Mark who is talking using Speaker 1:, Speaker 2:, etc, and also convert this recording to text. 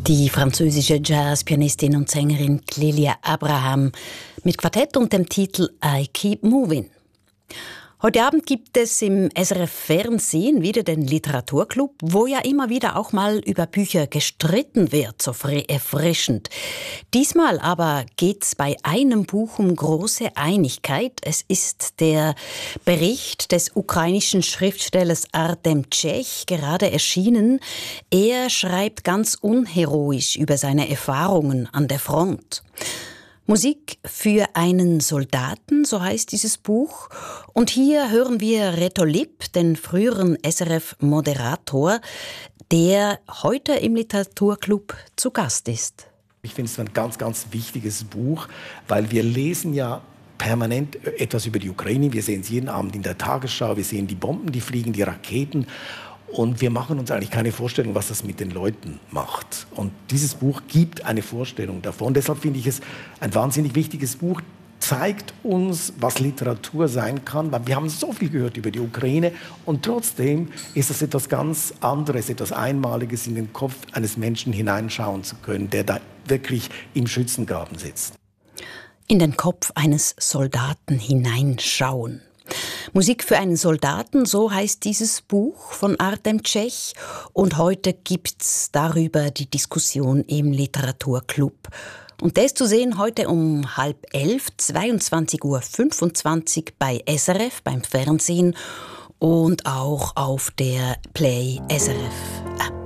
Speaker 1: Die französische Jazzpianistin und Sängerin Clélia Abraham mit Quartett und dem Titel I Keep Moving. Heute Abend gibt es im SRF Fernsehen wieder den Literaturclub, wo ja immer wieder auch mal über Bücher gestritten wird, so erfrischend. Diesmal aber geht's bei einem Buch um große Einigkeit. Es ist der Bericht des ukrainischen Schriftstellers Artem Tschech, gerade erschienen. Er schreibt ganz unheroisch über seine Erfahrungen an der Front. Musik für einen Soldaten, so heißt dieses Buch. Und hier hören wir Reto Lipp, den früheren SRF-Moderator, der heute im Literaturclub zu Gast ist.
Speaker 2: Ich finde es ein ganz, ganz wichtiges Buch, weil wir lesen ja permanent etwas über die Ukraine. Wir sehen es jeden Abend in der Tagesschau, wir sehen die Bomben, die fliegen, die Raketen. Und wir machen uns eigentlich keine Vorstellung, was das mit den Leuten macht. Und dieses Buch gibt eine Vorstellung davon. Deshalb finde ich es ein wahnsinnig wichtiges Buch, zeigt uns, was Literatur sein kann. Weil wir haben so viel gehört über die Ukraine und trotzdem ist es etwas ganz anderes, etwas Einmaliges, in den Kopf eines Menschen hineinschauen zu können, der da wirklich im Schützengraben sitzt.
Speaker 1: In den Kopf eines Soldaten hineinschauen. Musik für einen Soldaten, so heißt dieses Buch von Artem Tschech. Und heute gibt's darüber die Diskussion im Literaturclub. Und der ist zu sehen heute um 10:30, 22:25 Uhr bei SRF, beim Fernsehen und auch auf der Play SRF App.